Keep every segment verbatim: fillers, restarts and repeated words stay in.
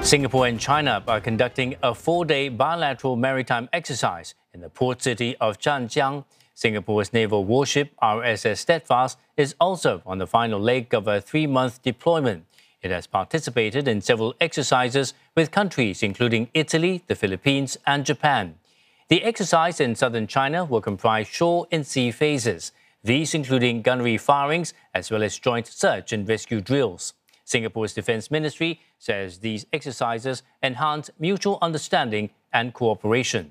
Singapore and China are conducting a four-day bilateral maritime exercise in the port city of Zhanjiang. Singapore's naval warship R S S Steadfast is also on the final leg of a three-month deployment. It has participated in several exercises with countries including Italy, the Philippines and Japan. The exercise in southern China will comprise shore and sea phases, these including gunnery firings as well as joint search and rescue drills. Singapore's Defence Ministry says these exercises enhance mutual understanding and cooperation.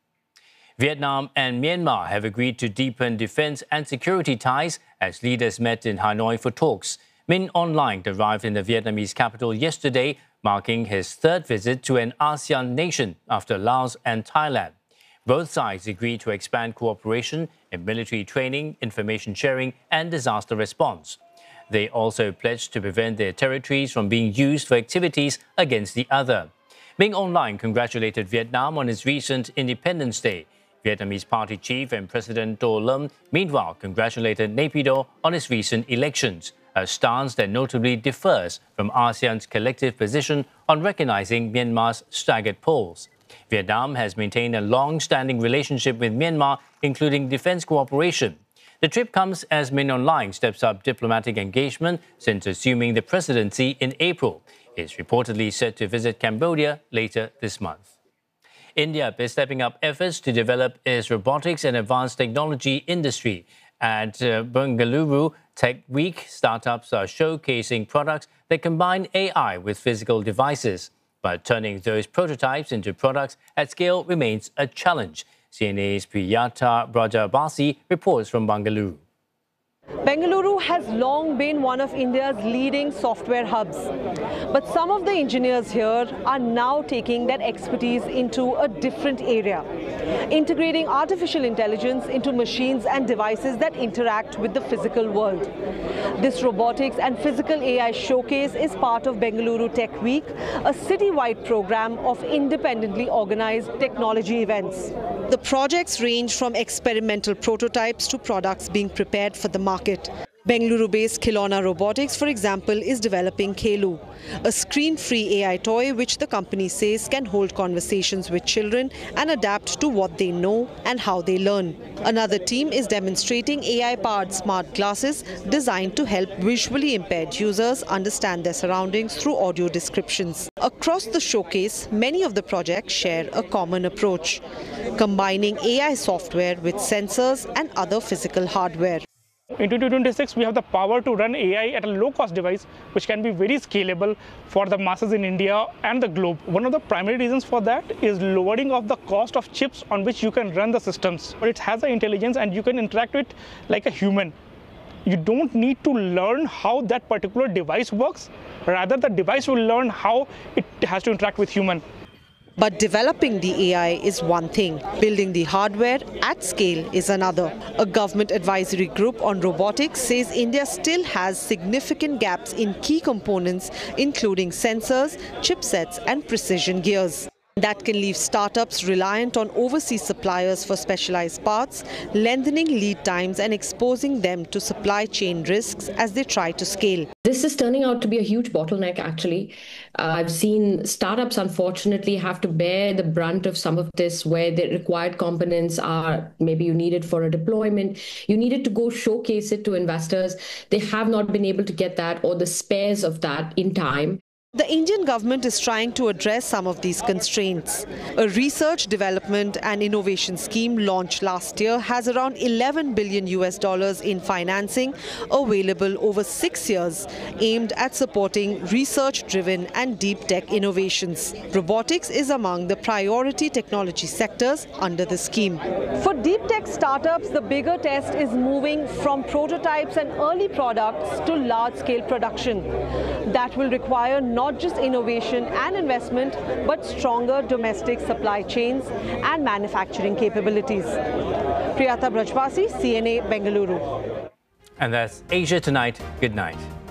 Vietnam and Myanmar have agreed to deepen defence and security ties as leaders met in Hanoi for talks. Min Aung Hlaing arrived in the Vietnamese capital yesterday, marking his third visit to an ASEAN nation after Laos and Thailand. Both sides agreed to expand cooperation in military training, information sharing and disaster response. They also pledged to prevent their territories from being used for activities against the other. Min Aung Hlaing congratulated Vietnam on its recent Independence Day. Vietnamese party chief and President Do Lam, meanwhile, congratulated Naypyidaw on its recent elections, a stance that notably differs from ASEAN's collective position on recognizing Myanmar's staggered polls. Vietnam has maintained a long-standing relationship with Myanmar, including defense cooperation. The trip comes as Min Aung Hlaing steps up diplomatic engagement since assuming the presidency in April. He is reportedly set to visit Cambodia later this month. India is stepping up efforts to develop its robotics and advanced technology industry. At uh, Bengaluru Tech Week, startups are showcasing products that combine A I with physical devices. But turning those prototypes into products at scale remains a challenge. C N A's Priyatha Brajabasi reports from Bengaluru. Bengaluru has long been one of India's leading software hubs. But some of the engineers here are now taking that expertise into a different area, integrating artificial intelligence into machines and devices that interact with the physical world. This robotics and physical A I showcase is part of Bengaluru Tech Week, a city-wide program of independently organized technology events. The projects range from experimental prototypes to products being prepared for the market. Bengaluru-based Khilona Robotics, for example, is developing Khelu, a screen-free A I toy which the company says can hold conversations with children and adapt to what they know and how they learn. Another team is demonstrating A I-powered smart glasses designed to help visually impaired users understand their surroundings through audio descriptions. Across the showcase, many of the projects share a common approach, combining A I software with sensors and other physical hardware. In twenty twenty-six, we have the power to run A I at a low-cost device, which can be very scalable for the masses in India and the globe. One of the primary reasons for that is lowering of the cost of chips on which you can run the systems. But it has an intelligence and you can interact with it like a human. You don't need to learn how that particular device works. Rather, the device will learn how it has to interact with human. But developing the A I is one thing, building the hardware at scale is another. A government advisory group on robotics says India still has significant gaps in key components, including sensors, chipsets and precision gears. That can leave startups reliant on overseas suppliers for specialized parts, lengthening lead times and exposing them to supply chain risks as they try to scale. This is turning out to be a huge bottleneck, actually. Uh, I've seen startups, unfortunately, have to bear the brunt of some of this, where the required components are maybe you need it for a deployment, you needed to go showcase it to investors. They have not been able to get that or the spares of that in time. The Indian government is trying to address some of these constraints. A research, development and innovation scheme launched last year has around eleven billion U S dollars in financing available over six years, aimed at supporting research-driven and deep tech innovations. Robotics is among the priority technology sectors under the scheme. For deep tech startups, the bigger test is moving from prototypes and early products to large-scale production. That will require not not just innovation and investment, but stronger domestic supply chains and manufacturing capabilities. Priyatha Brajabasi, C N A, Bengaluru. And that's Asia Tonight. Good night.